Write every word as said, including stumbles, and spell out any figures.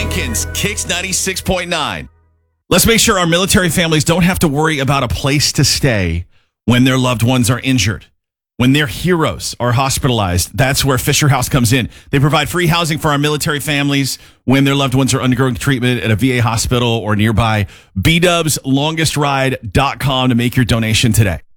Elkins, Kicks ninety-six point nine. Let's make sure our military families don't have to worry about a place to stay when their loved ones are injured. When their heroes are hospitalized, that's where Fisher House comes in. They provide free housing for our military families when their loved ones are undergoing treatment at a V A hospital or nearby. B Dubs Longest Ride dot com to make your donation today.